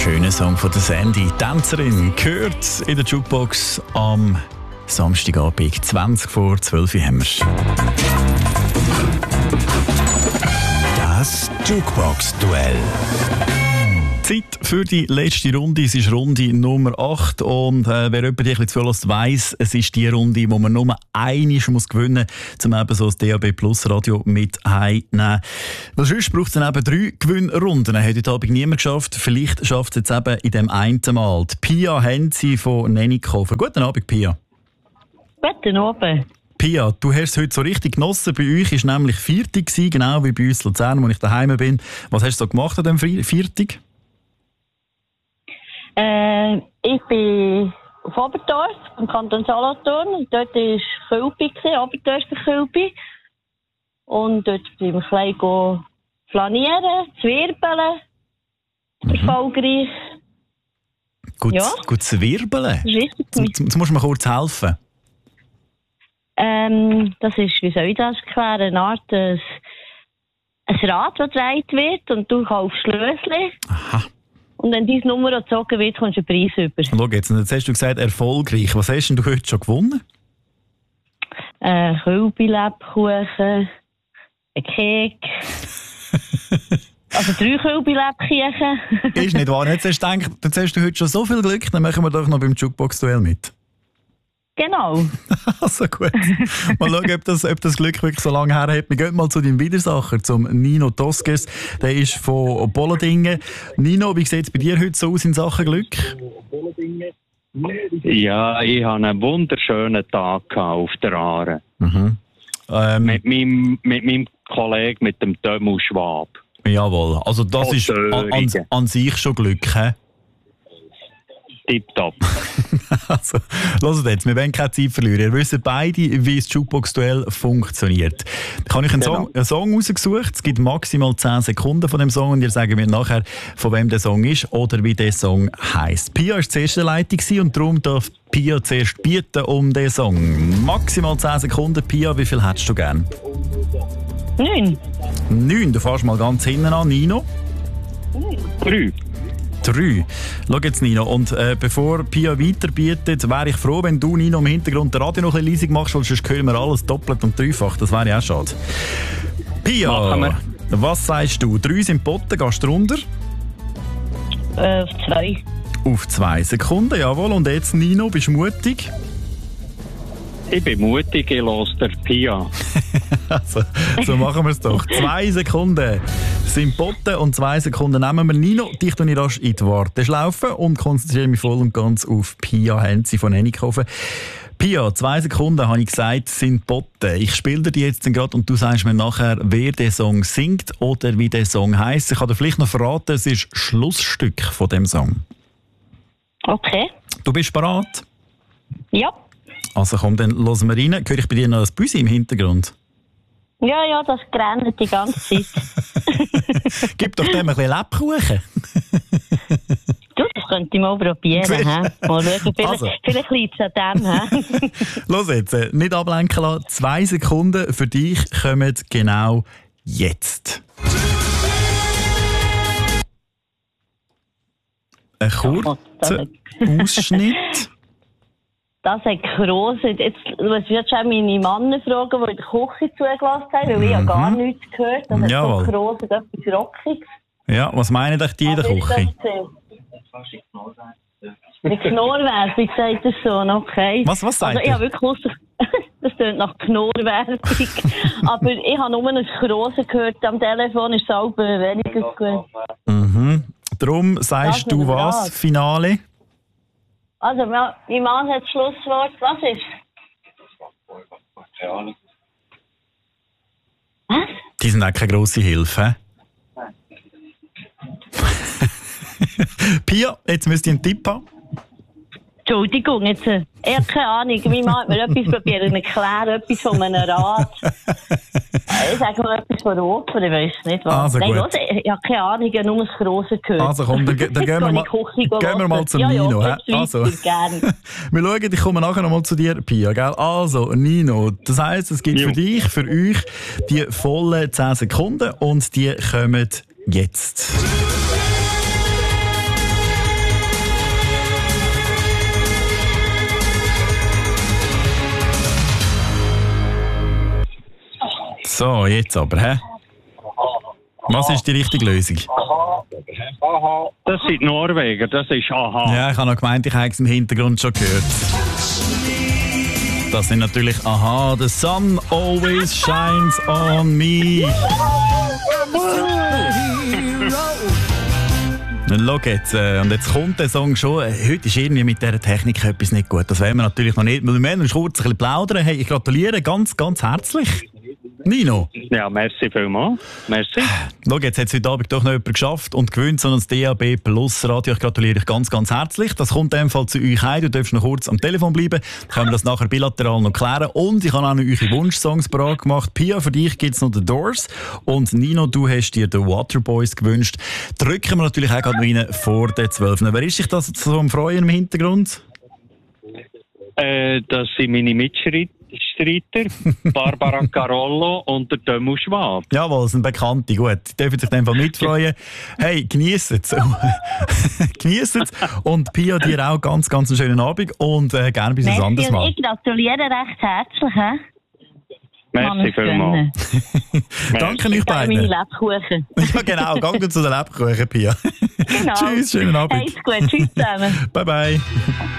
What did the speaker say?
Schöner Song von der Sandy. Tänzerin gehört in der Jukebox am Samstagabend. 20 vor 12 Uhr haben wir. Das Jukebox-Duell. Zeit für die letzte Runde. Es ist Runde Nummer 8. Und wer jemand ein bisschen zulässt, weiss, es ist die Runde, wo man nur einmal gewinnen muss, um eben so das DAB Plus Radio mit heimzunehmen. Weil sonst braucht es dann eben 3 Gewinnrunden. Hat heute Abend niemand geschafft. Vielleicht schafft es jetzt eben in dem einen Mal. Die Pia Henzi von Nennikofen. Guten Abend, Pia. Guten Abend. Pia, du hast es heute so richtig genossen. Bei euch war nämlich Viertig, genau wie bei uns in Luzern, wo ich daheim bin. Was hast du so gemacht an diesem Viertig? Ich bin auf Obertorf, im Kanton Solothurn. Dort war Kölbi, Obertorfer Kölbi. Und dort bin ich ein bisschen flanieren, zwirbeln. Erfolgreich. Gut zwirbeln? Jetzt musst du mir kurz helfen. Das ist, wie soll ich das erklären, eine Art ein Rad, das gedreht wird und du kaufst Schlösschen. Aha. Und wenn deine Nummer gezogen wird, kommst du einen Preis über. Schau jetzt hast du gesagt, erfolgreich. Was hast denn du heute schon gewonnen? Kölbi-Lebkuchen, ein Kek. Also 3 Kölbi-Lebkuchen. Ist nicht wahr. Jetzt hast du heute schon so viel Glück, dann machen wir doch noch beim Jukebox-Duell mit. Genau. Also gut. Mal schauen, ob das Glück wirklich so lange her hat. Wir gehen mal zu deinem Widersacher, zum Nino Toskes. Der ist von Bolendingen. Nino, wie sieht es bei dir heute so aus in Sachen Glück? Ja, ich hatte einen wunderschönen Tag auf der Aare. Mhm. Mit meinem Kollegen, mit dem Dömu Schwab. Jawohl, also das ist an sich schon Glück, he? Tipptopp. Also, hört jetzt, wir wollen keine Zeit verlieren. Ihr wisst beide, wie das Jukebox-Duell funktioniert. Da habe ich einen Song rausgesucht. Es gibt maximal 10 Sekunden von dem Song und ihr sagt mir nachher, von wem der Song ist oder wie der Song heisst. Pia war die erste Leitung und darum darf Pia zuerst bieten um den Song. Maximal 10 Sekunden. Pia, wie viel hättest du gern? 9. 9, du fährst mal ganz hinten an. Nino? 3. 3. Schau jetzt, Nino. Und bevor Pia weiterbietet, wäre ich froh, wenn du, Nino, im Hintergrund das Radio noch ein bisschen leisig machst, weil sonst hören wir alles doppelt und dreifach. Das wäre ja auch schade. Pia, was sagst du? 3 sind Botten, gehst du runter? Auf 2. Auf 2 Sekunden, jawohl. Und jetzt, Nino, bist du mutig? Ich bin mutig, ich höre der Pia. Also, so machen wir es doch. 2 Sekunden sind Botten und 2 Sekunden nehmen wir. Nino, dich tue ich rasch in die Warteschlaufe und konzentriere mich voll und ganz auf Pia Henzi von Nennikofen. Pia, 2 Sekunden, habe ich gesagt, sind Botten. Ich spiele dir die jetzt gerade und du sagst mir nachher, wer der Song singt oder wie der Song heisst. Ich kann dir vielleicht noch verraten, es ist Schlussstück von dem Song. Okay. Du bist bereit? Ja. Also komm, dann hören wir rein. Höre ich bei dir noch ein Büsi im Hintergrund? Ja, das grennt die ganze Zeit. Gib doch dem ein bisschen Lebkuchen. Du, das könnte ich mal probieren. Mal schauen, vielleicht liegt es an dem. Los jetzt, nicht ablenken lassen. 2 Sekunden für dich kommen genau jetzt. Ein kurzer Ausschnitt. Das hat gerostet. Jetzt wirst du schon meine Männer fragen, die in der Küche zugelassen haben, weil ich ja gar nichts gehört. Das hat so gerostet, etwas Rockiges. Ja, was meinen euch die in der Küche? Die Knorrwerbung sagt das so, okay. Was sagt also, ich habe wirklich Lust, das klingt nach Knorrwerbung. Aber ich habe nur ein Grossen gehört am Telefon, ist es auch weniger gut. Mhm. Darum sagst du was, Finale? Also, mein Mann hat das Schlusswort. Was ist? Was? Die sind auch keine grosse Hilfe. Pia, jetzt müsst ihr einen Tipp haben. Entschuldigung, jetzt, ich habe keine Ahnung. Mein Mann hat mir etwas probiert zu erklären, etwas von einem Rad. Ich sage mal etwas von Rot, ich weiß nicht was. Also nein, gut. Ich habe keine Ahnung, ich habe nur das Grosse gehört. Also komm, dann gehen wir mal zum Nino. Also, wir schauen, ich komme nachher noch mal zu dir, Pia. Gell? Also, Nino, das heisst, es gibt für euch die vollen 10 Sekunden und die kommen jetzt. So, jetzt aber, hä? Was ist die richtige Lösung? Das sind Norweger, das ist aha. Ja, ich habe noch gemeint, ich habe es im Hintergrund schon gehört. Das sind natürlich aha, the sun always shines on me. Schau jetzt, und jetzt kommt der Song schon. Heute ist irgendwie mit dieser Technik etwas nicht gut. Das wollen wir natürlich noch nicht. Wir werden kurz ein bisschen plaudern. Hey, ich gratuliere ganz, ganz herzlich. Nino. Ja, merci vielmals. Merci. Schau, jetzt hat es heute Abend doch noch jemand geschafft und gewinnt so ein DAB Plus Radio. Ich gratuliere euch ganz, ganz herzlich. Das kommt in dem Fall zu euch heim. Du darfst noch kurz am Telefon bleiben. Dann können wir das nachher bilateral noch klären. Und ich habe auch noch eure Wunschsongs parat gemacht. Pia, für dich gibt es noch The Doors. Und Nino, du hast dir The Waterboys gewünscht. Drücken wir natürlich auch gerade rein vor den 12. Wer ist sich das so am Freuen im Hintergrund? Das sind meine Mitstreiter, Barbara Carollo und der Tömu Schwab. Jawohl, das sind Bekannte, gut. Die dürfen sich in dem Fall mitfreuen. Hey, genießt es. Genießt es. Und Pia, dir auch ganz, ganz einen schönen Abend und gerne bis ein anderes Mal. Ich gratuliere recht herzlich. He? Merci vielmals. Danke euch beiden. Meine Lebkuchen. Ja, genau. Gang zu den Lebkuchen, Pia. Genau. Tschüss, schönen Abend. Alles gut. Tschüss zusammen. Bye, bye.